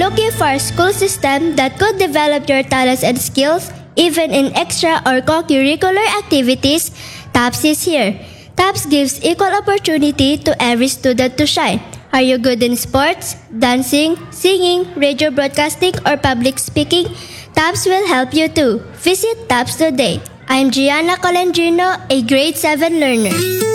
looking for a school system that could develop your talents and skills, even in extra or co-curricular activities, TAPS is here. TAPS gives equal opportunity to every student to shine. Are you good in sports, dancing, singing, radio broadcasting, or public speaking? TAPS will help you too. Visit TAPS today. I'm Gianna Colendrino, a grade 7 learner.